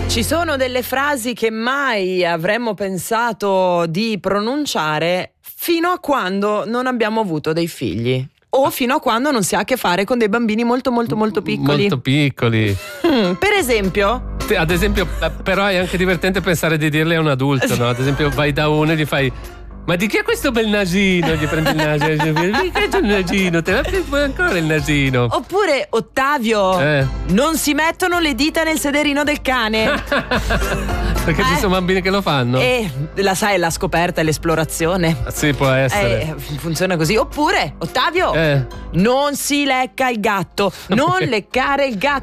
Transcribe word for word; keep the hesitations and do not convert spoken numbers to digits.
Ci sono delle frasi che mai avremmo pensato di pronunciare fino a quando non abbiamo avuto dei figli. O fino a quando non si ha a che fare con dei bambini molto molto molto piccoli. Molto piccoli. Mm, per esempio? Ad esempio, però è anche divertente pensare di dirle a un adulto, no? Ad esempio vai da uno e gli fai: ma di chi è questo bel nasino? Gli prendi il naso e dici: di che è il nasino? Te la vuoi ancora il nasino? Oppure, Ottavio, eh. non si mettono le dita nel sederino del cane. Perché eh? ci sono bambini che lo fanno. Eh, la sai, la scoperta e l'esplorazione. Sì, può essere. Eh, funziona così. Oppure, Ottavio, eh. non si lecca il gatto. Non leccare il gatto.